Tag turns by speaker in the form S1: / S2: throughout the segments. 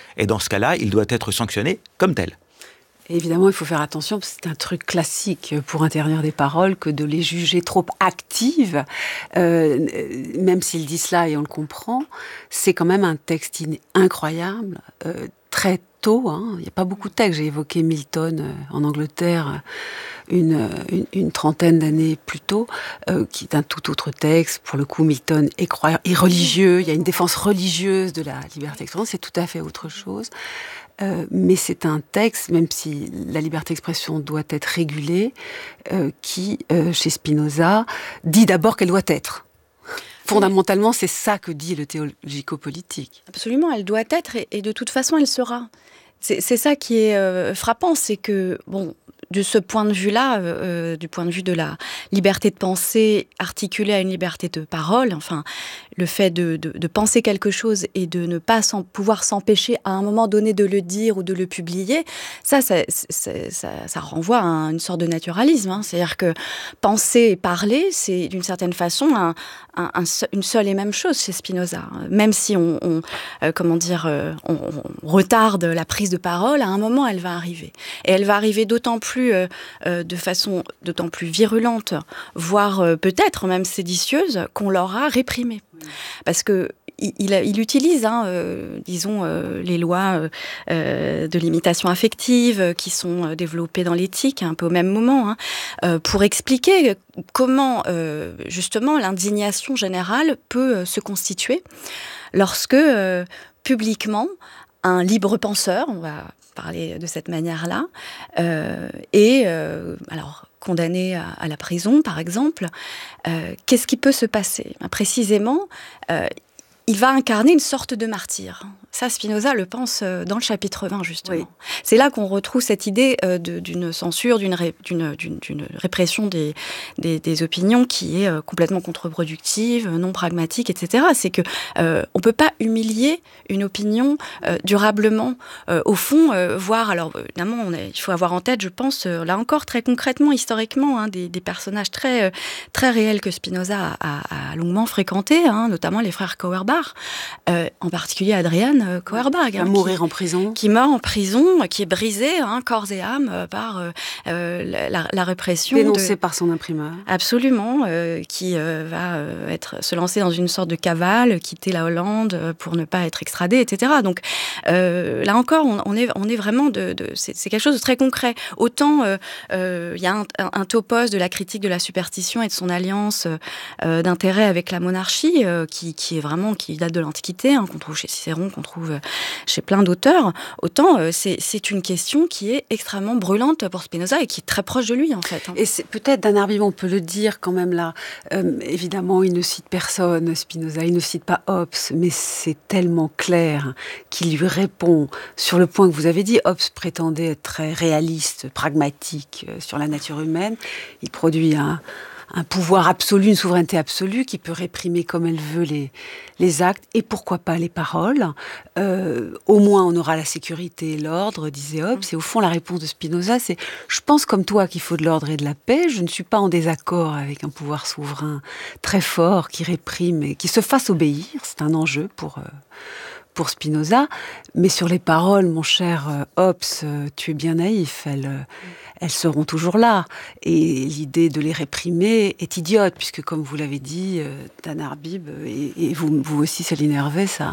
S1: Et dans ce cas-là, il doit être sanctionné comme tel.
S2: Et évidemment, il faut faire attention, parce que c'est un truc classique pour interdire des paroles, que de les juger trop actives, même s'il dit cela et on le comprend, c'est quand même un texte incroyable, très tôt, hein. Il n'y a pas beaucoup de textes. J'ai évoqué Milton en Angleterre une trentaine d'années plus tôt, qui est un tout autre texte. Pour le coup, Milton est croyant et religieux. Il y a une défense religieuse de la liberté d'expression. C'est tout à fait autre chose. Mais c'est un texte, même si la liberté d'expression doit être régulée, qui, chez Spinoza, dit d'abord qu'elle doit être. Fondamentalement, c'est ça que dit le théologico-politique.
S3: Absolument, elle doit être, et de toute façon, elle sera. C'est ça qui est frappant, c'est que, bon, de ce point de vue-là, du point de vue de la liberté de penser articulée à une liberté de parole, enfin, le fait de penser quelque chose et de ne pas pouvoir s'empêcher à un moment donné de le dire ou de le publier, ça renvoie à une sorte de naturalisme. Hein. C'est-à-dire que penser et parler, c'est d'une certaine façon une seule et même chose chez Spinoza. Même si on retarde la prise de parole, à un moment, elle va arriver. Et elle va arriver d'autant plus de façon d'autant plus virulente, voire peut-être même séditieuse, qu'on l'aura réprimée. Parce que il utilise, disons, les lois de l'imitation affective qui sont développées dans l'éthique, un peu au même moment, pour expliquer comment, justement, l'indignation générale peut se constituer lorsque, publiquement, un libre penseur, on va parler de cette manière-là, alors condamné à la prison, par exemple, qu'est-ce qui peut se passer ? Précisément, il va incarner une sorte de martyr. Ça, Spinoza le pense dans le chapitre 20, justement. Oui. C'est là qu'on retrouve cette idée d'une censure, d'une répression des opinions qui est complètement contre-productive, non pragmatique, etc. C'est que on peut pas humilier une opinion durablement. Au fond, voire, alors évidemment, il faut avoir en tête, je pense, là encore, très concrètement, historiquement, des personnages très, très réels que Spinoza a longuement fréquentés, notamment les frères Feuerbach, en particulier Adrian Feuerbach,
S2: qui va mourir en prison,
S3: qui meurt en prison, qui est brisé, corps et âme, par la répression,
S2: dénoncé par son imprimeur.
S3: Absolument, qui va se lancer dans une sorte de cavale, quitter la Hollande pour ne pas être extradé, etc. Donc là encore, on est vraiment c'est quelque chose de très concret. Autant il y a un topos de la critique de la superstition et de son alliance d'intérêt avec la monarchie, qui date de l'Antiquité, qu'on trouve chez Cicéron, qu'on trouve chez plein d'auteurs, autant c'est une question qui est extrêmement brûlante pour Spinoza et qui est très proche de lui, en fait.
S2: Et c'est peut-être d'un Arbibon, on peut le dire quand même là. Évidemment, il ne cite personne, Spinoza, il ne cite pas Hobbes, mais c'est tellement clair qu'il lui répond sur le point que vous avez dit. Hobbes prétendait être très réaliste, pragmatique sur la nature humaine. Il produit un pouvoir absolu, une souveraineté absolue qui peut réprimer comme elle veut les actes et pourquoi pas les paroles. Au moins on aura la sécurité et l'ordre, disait Hobbes. Et au fond la réponse de Spinoza, c'est « Je pense comme toi qu'il faut de l'ordre et de la paix. Je ne suis pas en désaccord avec un pouvoir souverain très fort qui réprime et qui se fasse obéir. » C'est un enjeu pour Spinoza. Mais sur les paroles, mon cher Hobbes, tu es bien naïf. Elles seront toujours là. Et l'idée de les réprimer est idiote, puisque, comme vous l'avez dit, Dan Arbib, et vous aussi, Céline Hervé, ça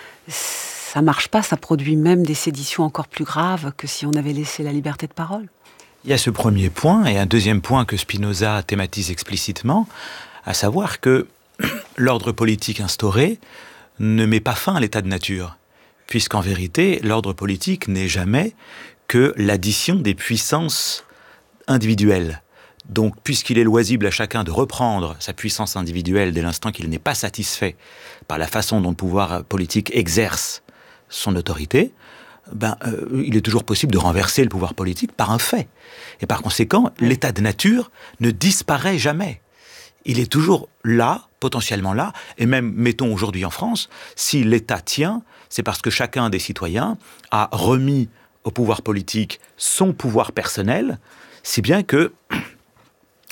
S2: marche pas. Ça produit même des séditions encore plus graves que si on avait laissé la liberté de parole.
S1: Il y a ce premier point, et un deuxième point que Spinoza thématise explicitement, à savoir que l'ordre politique instauré ne met pas fin à l'état de nature, puisqu'en vérité, l'ordre politique n'est jamais que l'addition des puissances individuelles. Donc, puisqu'il est loisible à chacun de reprendre sa puissance individuelle dès l'instant qu'il n'est pas satisfait par la façon dont le pouvoir politique exerce son autorité, il est toujours possible de renverser le pouvoir politique par un fait. Et par conséquent, l'état de nature ne disparaît jamais. Il est toujours là, potentiellement là, et même, mettons aujourd'hui en France, si l'État tient, c'est parce que chacun des citoyens a remis au pouvoir politique son pouvoir personnel, si bien que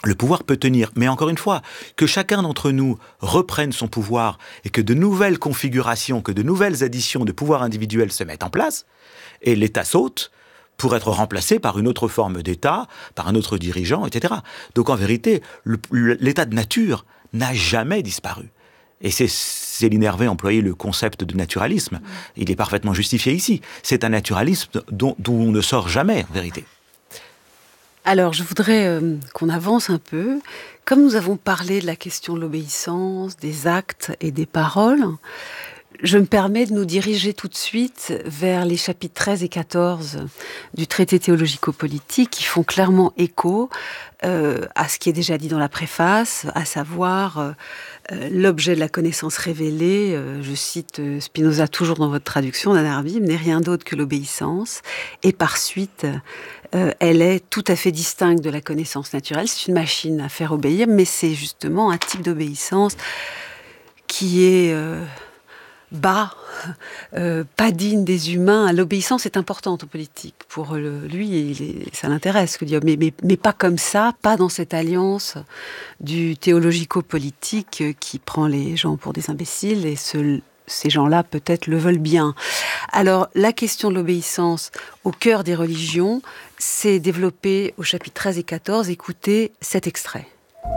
S1: le pouvoir peut tenir. Mais encore une fois, que chacun d'entre nous reprenne son pouvoir et que de nouvelles configurations, que de nouvelles additions de pouvoir individuel se mettent en place, et l'État saute pour être remplacé par une autre forme d'État, par un autre dirigeant, etc. Donc en vérité, l'état de nature n'a jamais disparu. Et c'est Céline Hervé employé le concept de naturalisme. Il est parfaitement justifié ici. C'est un naturalisme dont on ne sort jamais, en vérité.
S2: Alors, je voudrais qu'on avance un peu. Comme nous avons parlé de la question de l'obéissance, des actes et des paroles, je me permets de nous diriger tout de suite vers les chapitres 13 et 14 du traité théologico-politique qui font clairement écho à ce qui est déjà dit dans la préface, à savoir l'objet de la connaissance révélée, je cite Spinoza toujours dans votre traduction d'Anne Arbib, n'est rien d'autre que l'obéissance, et par suite, elle est tout à fait distincte de la connaissance naturelle. C'est une machine à faire obéir, mais c'est justement un type d'obéissance qui est bas, pas digne des humains. L'obéissance est importante en politique. Pour lui, ça l'intéresse, ce que dit, mais pas comme ça, pas dans cette alliance du théologico-politique qui prend les gens pour des imbéciles, et ces gens-là peut-être le veulent bien. Alors, la question de l'obéissance au cœur des religions, c'est développée au chapitre 13 et 14. Écoutez cet extrait.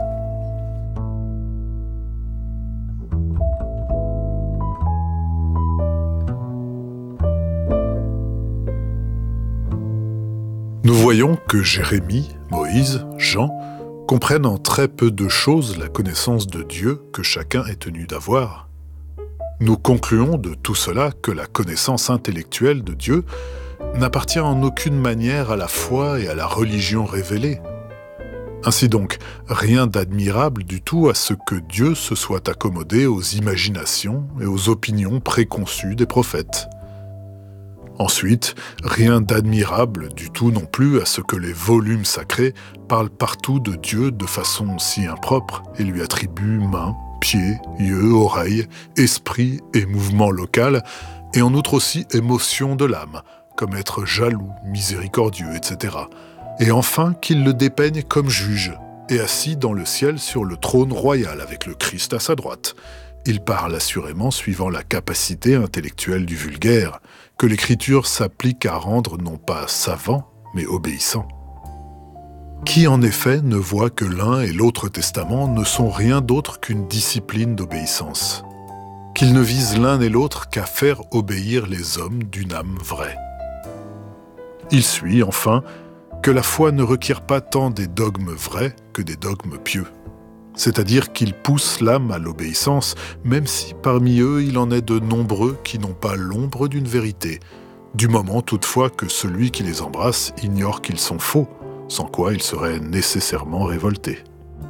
S4: Nous voyons que Jérémie, Moïse, Jean comprennent en très peu de choses la connaissance de Dieu que chacun est tenu d'avoir. Nous concluons de tout cela que la connaissance intellectuelle de Dieu n'appartient en aucune manière à la foi et à la religion révélée. Ainsi donc, rien d'admirable du tout à ce que Dieu se soit accommodé aux imaginations et aux opinions préconçues des prophètes. Ensuite, rien d'admirable du tout non plus à ce que les volumes sacrés parlent partout de Dieu de façon si impropre et lui attribuent mains, pieds, yeux, oreilles, esprit et mouvement local, et en outre aussi émotion de l'âme, comme être jaloux, miséricordieux, etc. Et enfin qu'il le dépeigne comme juge, et assis dans le ciel sur le trône royal avec le Christ à sa droite. Il parle assurément suivant la capacité intellectuelle du vulgaire, que l'écriture s'applique à rendre non pas savant, mais obéissant. Qui en effet ne voit que l'un et l'autre testament ne sont rien d'autre qu'une discipline d'obéissance, qu'ils ne visent l'un et l'autre qu'à faire obéir les hommes d'une âme vraie. Il suit, enfin, que la foi ne requiert pas tant des dogmes vrais que des dogmes pieux. C'est-à-dire qu'ils poussent l'âme à l'obéissance, même si parmi eux il en est de nombreux qui n'ont pas l'ombre d'une vérité, du moment toutefois que celui qui les embrasse ignore qu'ils sont faux, sans quoi il serait nécessairement révolté.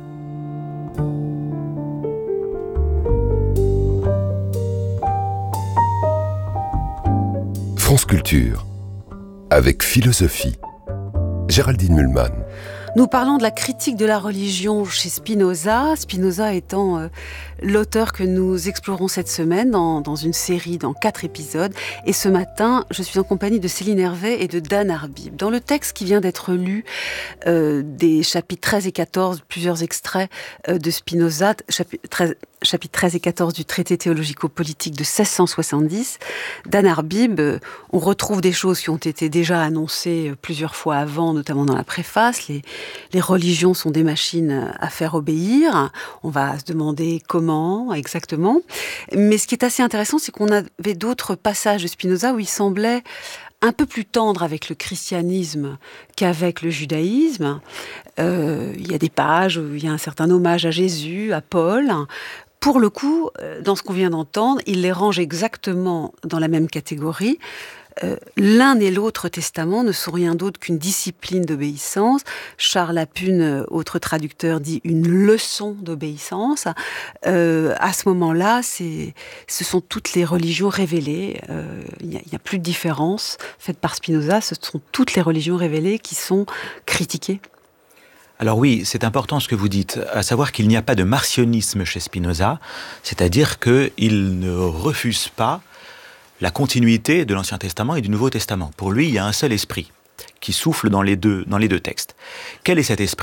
S5: France Culture, avec philosophie. Géraldine Mühlmann.
S2: Nous parlons de la critique de la religion chez Spinoza, Spinoza étant l'auteur que nous explorons cette semaine dans une série, dans 4 épisodes. Et ce matin, je suis en compagnie de Céline Hervé et de Dan Arbib. Dans le texte qui vient d'être lu, des chapitres 13 et 14, plusieurs extraits de Spinoza, chapitres 13 et 14 du traité théologico-politique de 1670, Dan Arbib, on retrouve des choses qui ont été déjà annoncées plusieurs fois avant, notamment dans la préface. Les religions sont des machines à faire obéir. On va se demander comment exactement. Mais ce qui est assez intéressant, c'est qu'on avait d'autres passages de Spinoza où il semblait un peu plus tendre avec le christianisme qu'avec le judaïsme. Il y a des pages où il y a un certain hommage à Jésus, à Paul. Pour le coup, dans ce qu'on vient d'entendre, il les range exactement dans la même catégorie. L'un et l'autre testament ne sont rien d'autre qu'une discipline d'obéissance. Charles Lapune, autre traducteur, dit une leçon d'obéissance. À ce moment-là, ce sont toutes les religions révélées. Il n'y a plus de différence faite par Spinoza. Ce sont toutes les religions révélées qui sont critiquées.
S1: Alors oui, c'est important ce que vous dites, à savoir qu'il n'y a pas de marcionisme chez Spinoza, c'est-à-dire qu'il ne refuse pas la continuité de l'Ancien Testament et du Nouveau Testament. Pour lui, il y a un seul esprit qui souffle dans les deux textes. Quel est cet esprit ?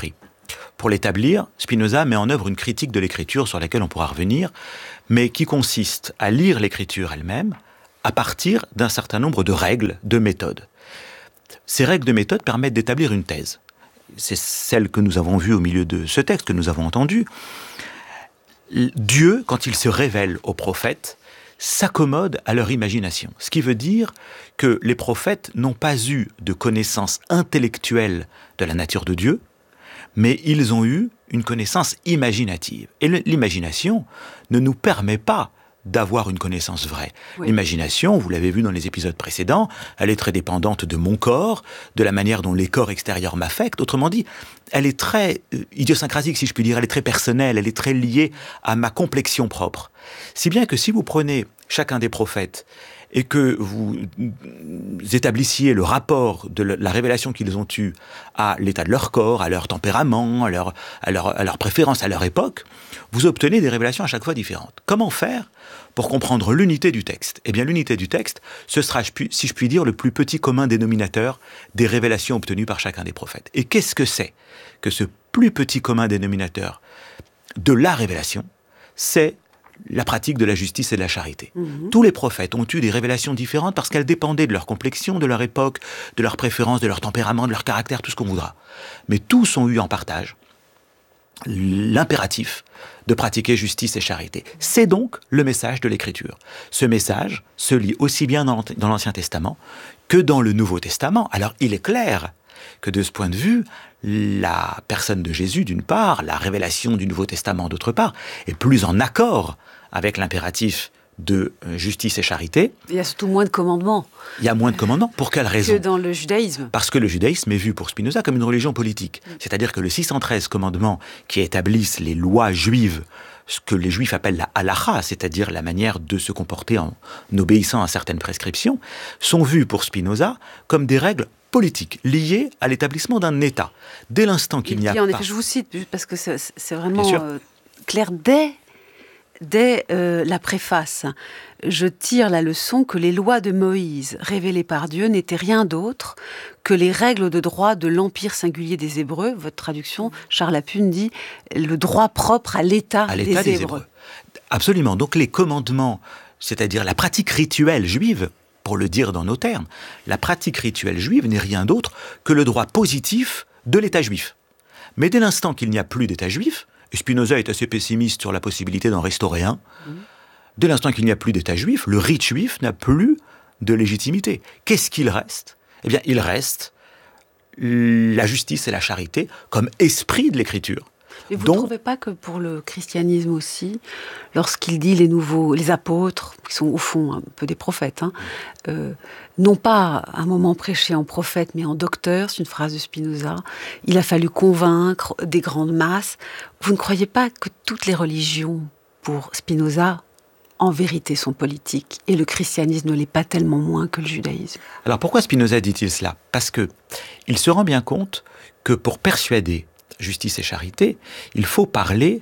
S1: Pour l'établir, Spinoza met en œuvre une critique de l'écriture sur laquelle on pourra revenir, mais qui consiste à lire l'écriture elle-même à partir d'un certain nombre de règles, de méthodes. Ces règles de méthode permettent d'établir une thèse. C'est celle que nous avons vue au milieu de ce texte, que nous avons entendu. Dieu, quand il se révèle aux prophètes, s'accommode à leur imagination. Ce qui veut dire que les prophètes n'ont pas eu de connaissance intellectuelle de la nature de Dieu, mais ils ont eu une connaissance imaginative. Et l'imagination ne nous permet pas d'avoir une connaissance vraie. Oui. L'imagination, vous l'avez vu dans les épisodes précédents, elle est très dépendante de mon corps, de la manière dont les corps extérieurs m'affectent. Autrement dit, elle est très idiosyncratique, si je puis dire, elle est très personnelle, elle est très liée à ma complexion propre. Si bien que si vous prenez chacun des prophètes et que vous établissiez le rapport de la révélation qu'ils ont eue à l'état de leur corps, à leur tempérament, à leur préférence, à leur époque, vous obtenez des révélations à chaque fois différentes. Comment faire pour comprendre l'unité du texte ? Eh bien, l'unité du texte, ce sera, si je puis dire, le plus petit commun dénominateur des révélations obtenues par chacun des prophètes. Et qu'est-ce que c'est que ce plus petit commun dénominateur de la révélation ? C'est la pratique de la justice et de la charité. Tous les prophètes ont eu des révélations différentes parce qu'elles dépendaient de leur complexion, de leur époque, de leur préférence, de leur tempérament, de leur caractère, tout ce qu'on voudra. Mais tous ont eu en partage l'impératif de pratiquer justice et charité. C'est donc le message de l'Écriture. Ce message se lit aussi bien dans l'Ancien Testament que dans le Nouveau Testament. Alors il est clair que de ce point de vue, la personne de Jésus, d'une part, la révélation du Nouveau Testament, d'autre part, est plus en accord avec l'impératif de justice et charité.
S2: Il y a surtout moins de commandements.
S1: Il y a moins de commandements. Pour quelle raison ?
S2: Que dans le judaïsme.
S1: Parce que le judaïsme est vu pour Spinoza comme une religion politique. C'est-à-dire que les 613 commandements qui établissent les lois juives, ce que les juifs appellent la halacha, c'est-à-dire la manière de se comporter en obéissant à certaines prescriptions, sont vus pour Spinoza comme des règles politiques liées à l'établissement d'un État. Dès l'instant qu'il n'y a pas...
S2: Je vous cite, parce que c'est vraiment clair, dès la préface, je tire la leçon que les lois de Moïse, révélées par Dieu, n'étaient rien d'autre que les règles de droit de l'empire singulier des Hébreux. Votre traduction, Charles Lapune, dit le droit propre à l'État des Hébreux.
S1: Absolument. Donc les commandements, c'est-à-dire la pratique rituelle juive, pour le dire dans nos termes, la pratique rituelle juive n'est rien d'autre que le droit positif de l'État juif. Mais dès l'instant qu'il n'y a plus d'État juif, et Spinoza est assez pessimiste sur la possibilité d'en restaurer un, dès l'instant qu'il n'y a plus d'État juif, le rite juif n'a plus de légitimité. Qu'est-ce qu'il reste ? Eh bien, il reste la justice et la charité comme esprit de l'Écriture.
S2: Mais vous ne trouvez pas que pour le christianisme aussi, lorsqu'il dit les apôtres, qui sont au fond un peu des prophètes, non pas à un moment prêché en prophète, mais en docteur, c'est une phrase de Spinoza, il a fallu convaincre des grandes masses. Vous ne croyez pas que toutes les religions, pour Spinoza, en vérité sont politiques, et le christianisme ne l'est pas tellement moins que le judaïsme?
S1: Alors pourquoi Spinoza dit-il cela ? Parce que il se rend bien compte que pour persuader justice et charité, il faut parler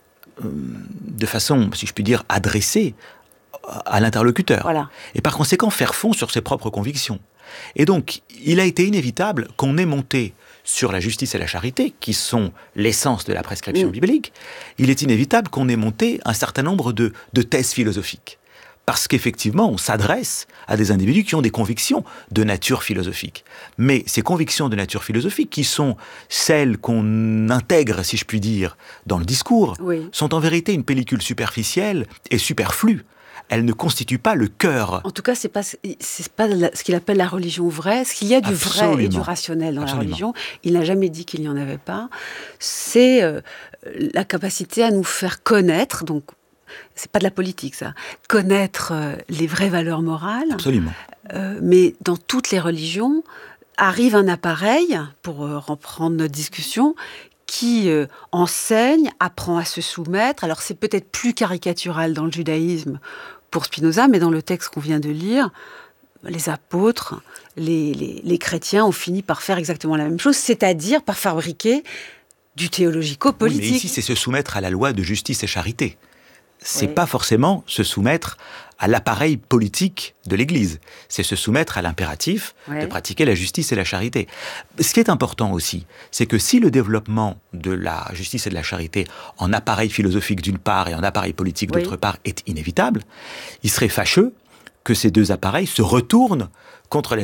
S1: de façon, si je puis dire, adressée à l'interlocuteur.
S2: Voilà.
S1: Et par conséquent, faire fond sur ses propres convictions. Et donc, il a été inévitable qu'on ait monté sur la justice et la charité, qui sont l'essence de la prescription biblique, il est inévitable qu'on ait monté un certain nombre de thèses philosophiques. Parce qu'effectivement, on s'adresse à des individus qui ont des convictions de nature philosophique. Mais ces convictions de nature philosophique, qui sont celles qu'on intègre, si je puis dire, dans le discours, sont en vérité une pellicule superficielle et superflue. Elles ne constituent pas le cœur.
S2: En tout cas, c'est pas ce qu'il appelle la religion vraie. Ce qu'il y a du vrai et du rationnel dans la religion, il n'a jamais dit qu'il n'y en avait pas. C'est la capacité à nous faire connaître, donc c'est pas de la politique, ça. Connaître les vraies valeurs morales.
S1: Absolument.
S2: Mais dans toutes les religions, arrive un appareil, pour reprendre notre discussion, qui enseigne, apprend à se soumettre. Alors c'est peut-être plus caricatural dans le judaïsme pour Spinoza, mais dans le texte qu'on vient de lire, les apôtres, les chrétiens ont fini par faire exactement la même chose, c'est-à-dire par fabriquer du théologico-politique.
S1: Oui, mais ici, c'est se soumettre à la loi de justice et charité. c'est pas forcément se soumettre à l'appareil politique de l'Église. C'est se soumettre à l'impératif de pratiquer la justice et la charité. Ce qui est important aussi, c'est que si le développement de la justice et de la charité en appareil philosophique d'une part et en appareil politique d'autre part est inévitable, il serait fâcheux que ces deux appareils se retournent contre